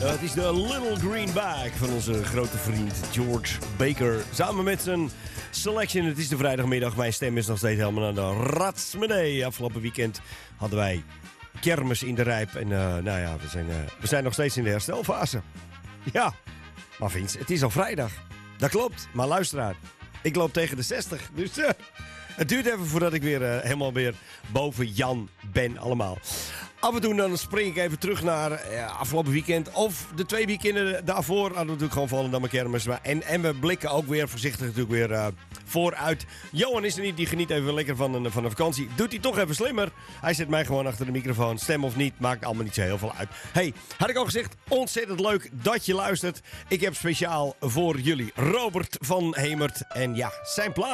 Het is de Little Green Bag van onze grote vriend George Baker. Samen met zijn Selection. Het is de vrijdagmiddag. Mijn stem is nog steeds helemaal aan de ratsmenee. Afgelopen weekend hadden wij kermis in de Rijp. En we zijn nog steeds in de herstelfase. Ja, maar Vince, het is al vrijdag. Dat klopt, maar luisteraar. Ik loop tegen de 60, dus het duurt even voordat ik weer helemaal weer boven Jan ben allemaal. Af en toe dan spring ik even terug naar afgelopen weekend. Of de 2 weekenden daarvoor hadden we natuurlijk gewoon Volendam kermis. En we blikken ook weer voorzichtig natuurlijk weer vooruit. Johan is er niet, die geniet even lekker van een vakantie. Doet hij toch even slimmer. Hij zet mij gewoon achter de microfoon. Stem of niet, maakt allemaal niet zo heel veel uit. Hey, had ik al gezegd, ontzettend leuk dat je luistert. Ik heb speciaal voor jullie Robert van Hemert. En ja, zijn plaat.